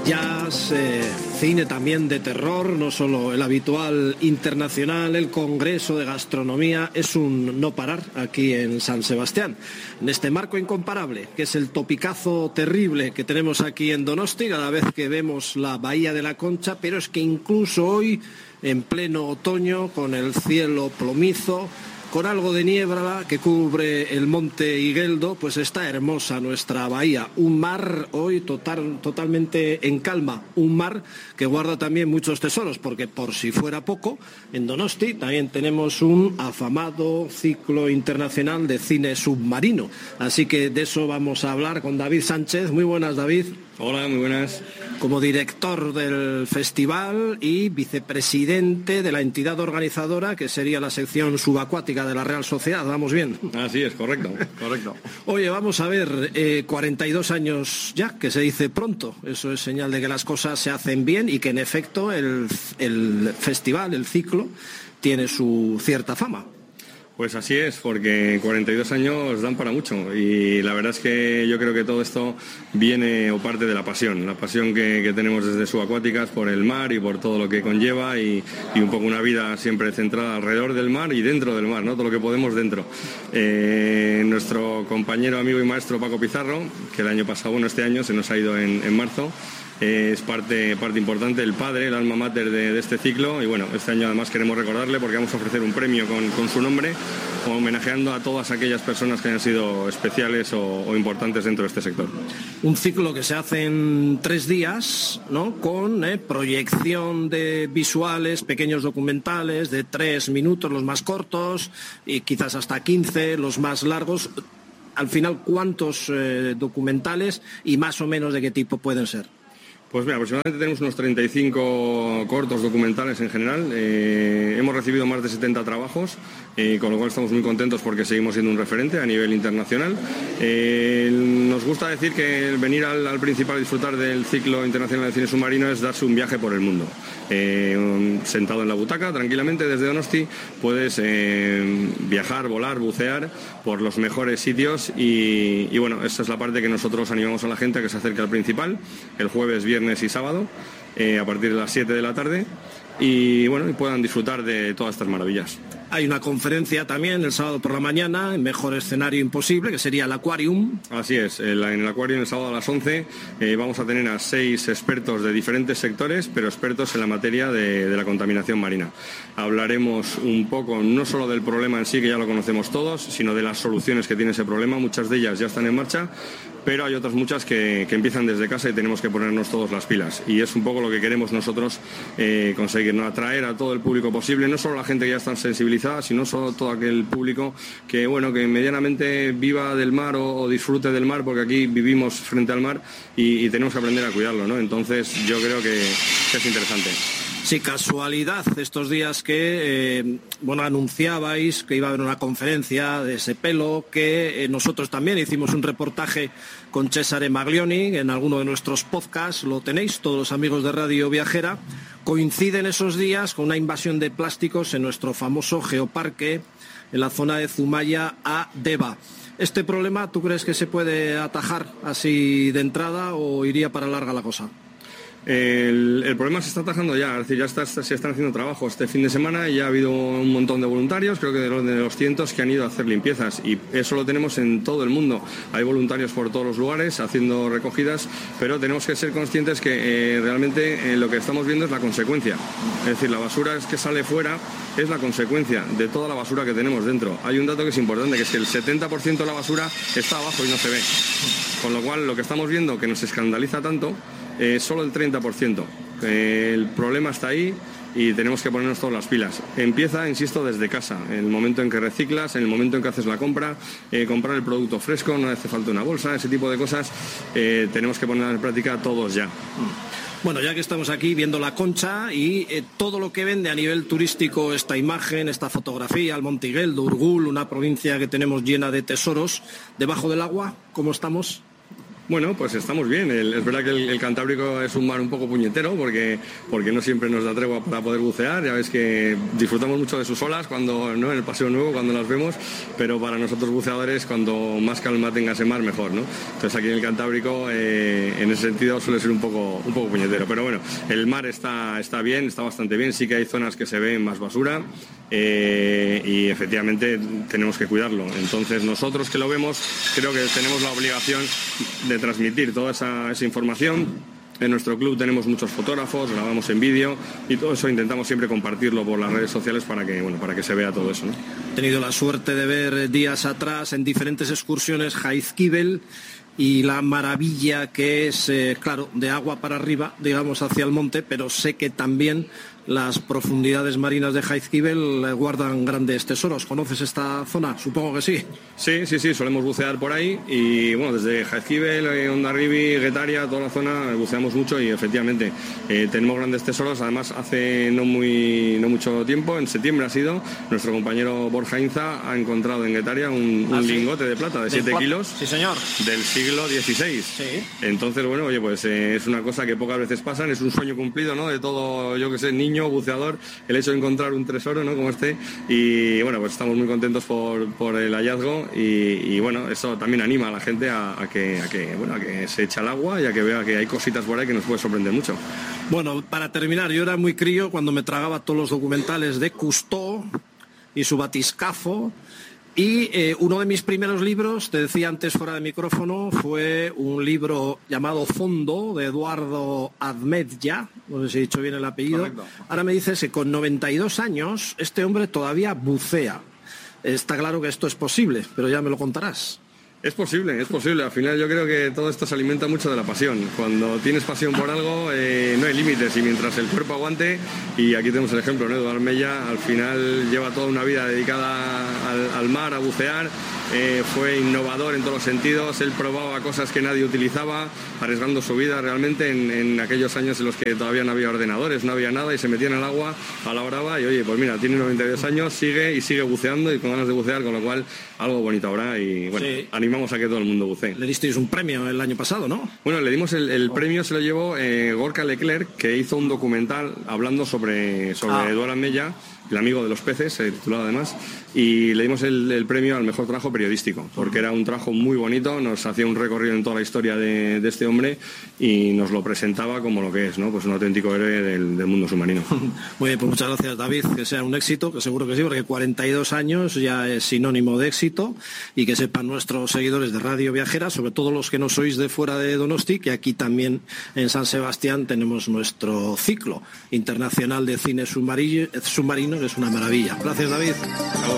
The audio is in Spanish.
jazz, cine también de terror, no solo el habitual internacional, el Congreso de Gastronomía, es un no parar aquí en San Sebastián. En este marco incomparable, que es el topicazo terrible que tenemos aquí en Donosti, cada vez que vemos la Bahía de la Concha, pero es que incluso hoy, en pleno otoño, con el cielo plomizo, con algo de niebla que cubre el monte Igueldo, pues está hermosa nuestra bahía. Un mar hoy totalmente en calma. Un mar que guarda también muchos tesoros, porque por si fuera poco, en Donosti también tenemos un afamado ciclo internacional de cine submarino. Así que de eso vamos a hablar con David Sánchez. Muy buenas, David. Hola, muy buenas. Como director del festival y vicepresidente de la entidad organizadora, que sería la sección subacuática de la Real Sociedad. ¿Vamos bien? Así es, correcto. Oye, vamos a ver, 42 años ya, que se dice pronto. Eso es señal de que las cosas se hacen bien y que en efecto el festival, el ciclo, tiene su cierta fama. Pues así es, porque 42 años dan para mucho y la verdad es que yo creo que todo esto viene o parte de la pasión que tenemos desde Subacuáticas por el mar y por todo lo que conlleva y un poco una vida siempre centrada alrededor del mar y dentro del mar, ¿no? Todo lo que podemos dentro. Nuestro compañero, amigo y maestro Paco Pizarro, que el año pasado, este año se nos ha ido en marzo, es parte importante, el padre, el alma mater de este ciclo y bueno, este año además queremos recordarle porque vamos a ofrecer un premio con su nombre, homenajeando a todas aquellas personas que hayan sido especiales o importantes dentro de este sector. Un ciclo que se hace en 3 días, ¿no? Con proyección de visuales, pequeños documentales de 3 minutos, los más cortos, y quizás hasta 15, los más largos. Al final, ¿cuántos documentales y más o menos de qué tipo pueden ser? Pues mira, aproximadamente tenemos unos 35 cortos documentales en general. Hemos recibido más de 70 trabajos, con lo cual estamos muy contentos porque seguimos siendo un referente a nivel internacional. Nos gusta decir que el venir al principal a disfrutar del ciclo internacional de cine submarino es darse un viaje por el mundo. Sentado en la butaca, tranquilamente desde Donosti, puedes viajar, volar, bucear por los mejores sitios y bueno, esa es la parte que nosotros animamos a la gente a que se acerque al principal, el jueves, viernes y sábado, a partir de las 7 de la tarde y bueno, y puedan disfrutar de todas estas maravillas. Hay una conferencia también el sábado por la mañana, en Mejor Escenario Imposible, que sería el Aquarium. Así es, en el Aquarium el sábado a las 11 vamos a tener a 6 expertos de diferentes sectores, pero expertos en la materia de la contaminación marina. Hablaremos un poco no solo del problema en sí, que ya lo conocemos todos, sino de las soluciones que tiene ese problema. Muchas de ellas ya están en marcha, pero hay otras muchas que empiezan desde casa y tenemos que ponernos todos las pilas. Y es un poco lo que queremos nosotros conseguir, ¿no? Atraer a todo el público posible, no solo la gente que ya está sensibilizada, sino solo todo aquel público que medianamente viva del mar o disfrute del mar, porque aquí vivimos frente al mar y tenemos que aprender a cuidarlo, ¿no? Entonces yo creo que es interesante. Sí, casualidad estos días que, anunciabais que iba a haber una conferencia de ese pelo, que nosotros también hicimos un reportaje con Cesare Maglioni, en alguno de nuestros podcasts, lo tenéis, todos los amigos de Radio Viajera. Coinciden esos días con una invasión de plásticos en nuestro famoso geoparque, en la zona de Zumaya a Deva. ¿Este problema tú crees que se puede atajar así de entrada o iría para larga la cosa? El problema se está atajando ya, es decir, se están haciendo trabajos este fin de semana y ya ha habido un montón de voluntarios, creo que de los cientos que han ido a hacer limpiezas y eso lo tenemos en todo el mundo. Hay voluntarios por todos los lugares haciendo recogidas, pero tenemos que ser conscientes que realmente lo que estamos viendo es la consecuencia. Es decir, la basura que sale fuera es la consecuencia de toda la basura que tenemos dentro. Hay un dato que es importante, que es que el 70% de la basura está abajo y no se ve. Con lo cual, lo que estamos viendo, que nos escandaliza tanto, solo el 30%. El problema está ahí y tenemos que ponernos todas las pilas. Empieza, insisto, desde casa, en el momento en que reciclas, en el momento en que haces la compra, comprar el producto fresco, no hace falta una bolsa, ese tipo de cosas, tenemos que poner en práctica todos ya. Bueno, ya que estamos aquí viendo la Concha y todo lo que vende a nivel turístico esta imagen, esta fotografía, el Monte Igueldo, Urgul, una provincia que tenemos llena de tesoros, debajo del agua, ¿cómo estamos? Bueno, pues estamos bien. Es verdad que el Cantábrico es un mar un poco puñetero porque no siempre nos da tregua para poder bucear. Ya ves que disfrutamos mucho de sus olas cuando, ¿no?, en el Paseo Nuevo, cuando las vemos, pero para nosotros buceadores, cuando más calma tenga ese mar, mejor, ¿no? Entonces aquí en el Cantábrico, en ese sentido, suele ser un poco puñetero. Pero bueno, el mar está bien, está bastante bien. Sí que hay zonas que se ven más basura y efectivamente tenemos que cuidarlo. Entonces nosotros que lo vemos, creo que tenemos la obligación de transmitir toda esa información. En nuestro club tenemos muchos fotógrafos, grabamos en vídeo y todo eso intentamos siempre compartirlo por las redes sociales para que se vea todo eso, ¿no? He tenido la suerte de ver días atrás en diferentes excursiones Jaizkibel y la maravilla que es, claro, de agua para arriba, digamos, hacia el monte, pero sé que también las profundidades marinas de Jaizkibel guardan grandes tesoros. ¿Conoces esta zona? Supongo que sí. Sí, solemos bucear por ahí y bueno, desde Jaizkibel, Hondarribia, Guetaria, toda la zona buceamos mucho y efectivamente tenemos grandes tesoros. Además, hace no mucho tiempo, en septiembre ha sido, nuestro compañero Borja Inza ha encontrado en Guetaria un lingote de plata de 7 kilos. Sí, señor. Del siglo XVI. Sí. Entonces, bueno, oye, pues es una cosa que pocas veces pasan, es un sueño cumplido, ¿no?, de todo, yo que sé, niño buceador, el hecho de encontrar un tesoro, ¿no?, como este, y bueno, pues estamos muy contentos por el hallazgo y bueno, eso también anima a la gente a que se eche al agua y a que vea que hay cositas por ahí que nos puede sorprender mucho. Bueno, para terminar, yo era muy crío cuando me tragaba todos los documentales de Cousteau y su batiscafo. Y uno de mis primeros libros, te decía antes fuera de micrófono, fue un libro llamado Fondo, de Eduardo Admetlla, no sé si he dicho bien el apellido. Correcto. Ahora me dices que con 92 años este hombre todavía bucea. Está claro que esto es posible, pero ya me lo contarás. Es posible. Al final yo creo que todo esto se alimenta mucho de la pasión. Cuando tienes pasión por algo, no hay límites y mientras el cuerpo aguante, y aquí tenemos el ejemplo, ¿no?, Eduardo Admetlla, al final lleva toda una vida dedicada al mar, a bucear. Fue innovador en todos los sentidos, él probaba cosas que nadie utilizaba, arriesgando su vida realmente en aquellos años en los que todavía no había ordenadores, no había nada y se metía en el agua a la brava y oye, pues mira, tiene 92 años, sigue buceando y con ganas de bucear, con lo cual algo bonito habrá y bueno, sí. Animamos a que todo el mundo bucee. Le disteis un premio el año pasado, ¿no? Bueno, le dimos el premio, se lo llevó Gorka Leclerc, que hizo un documental hablando sobre Eduardo Admetlla, el amigo de los peces, titulado además, y le dimos el premio al mejor trabajo periodístico, porque era un trabajo muy bonito, nos hacía un recorrido en toda la historia de este hombre y nos lo presentaba como lo que es, ¿no?, pues un auténtico héroe del mundo submarino. Muy bien, pues muchas gracias, David, que sea un éxito, que seguro que sí, porque 42 años ya es sinónimo de éxito, y que sepan nuestros seguidores de Radio Viajera, sobre todo los que no sois de fuera de Donosti, que aquí también en San Sebastián tenemos nuestro ciclo internacional de cine submarino, que es una maravilla. Gracias, David.